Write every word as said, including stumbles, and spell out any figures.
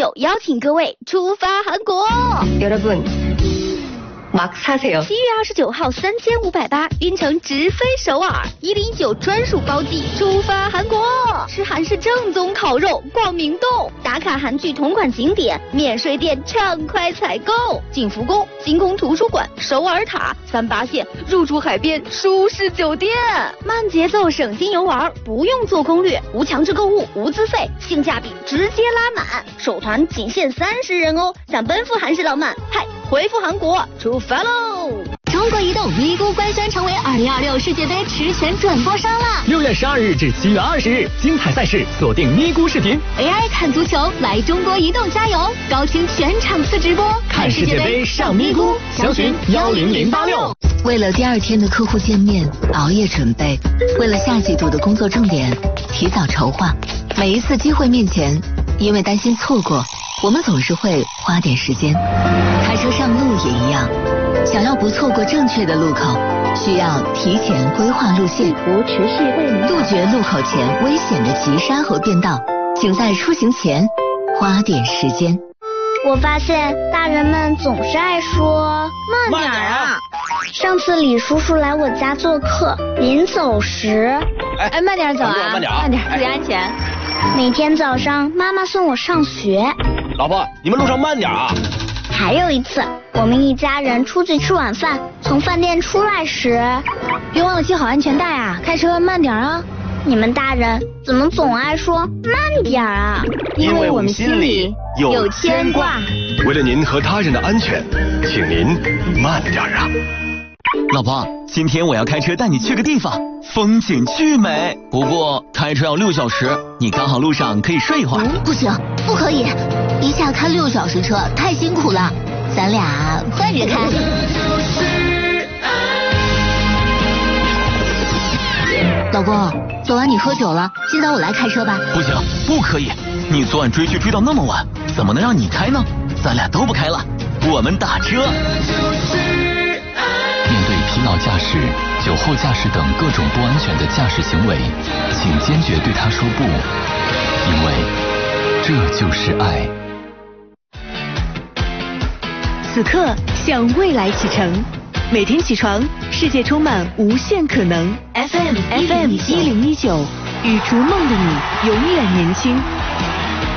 九邀请各位出发韩国。 여러분 막 사세요。 七月二十九号，三千五百八，晕乘直飞首尔，一零一九专属包机出发韩国，吃韩式正宗烤肉，逛明洞，打卡韩剧同款景点，免税店畅快采购，景福宫、星空图书馆、首尔塔、三八线，入住海边舒适酒店，慢节奏省心游玩，不用做攻略，无强制购物，无资费，性价比直接拉满，首团仅限三十人哦，想奔赴韩式浪漫，嗨，回复韩国出发喽！ 中国移动咪咕官宣成为二零二六世界杯实权转播商了。 六月十二日至七月二十日，精彩赛事锁定咪咕视频 ，A I 看足球，来中国移动加油！高清全场次直播， 看世界杯上咪咕，详询幺零零八六。 为了第二天的客户见面，熬夜准备；为了下季度的工作重点，提早筹划。每一次机会面前，因为担心错过，我们总是会花点时间。开车上路也一样，想要不错过正确的路口，需要提前规划路线，杜绝路口前危险的急刹和变道。请在出行前花点时间。 我发现大人们总是爱说慢点啊。 上次李叔叔来我家做客，临走时， 哎， 慢点走啊， 慢点， 慢点，注意安全。 每天早上妈妈送我上学。 老婆，你们路上慢点啊。 还有一次，我们一家人出去吃晚饭，从饭店出来时， 别忘了系好安全带啊，开车慢点啊。 你们大人怎么总爱说慢点啊？ 因为我们心里有牵挂。 为了您和他人的安全，请您慢点啊。 老婆，今天我要开车带你去个地方，风景巨美。不过开车要六小时，你刚好路上可以睡一会儿。 嗯、不行，不可以，一下开六小时车太辛苦了，咱俩换着开。老公，昨晚你喝酒了，今早我来开车吧。 不行，不可以，你昨晚追剧追到那么晚，怎么能让你开呢？咱俩都不开了，我们打车。 面对疲劳驾驶、酒后驾驶等各种不安全的驾驶行为，请坚决对他说不，因为这就是爱。 此刻向未来启程，每天起床，世界充满无限可能。F M F M 一零一九，与逐梦的你永远年轻。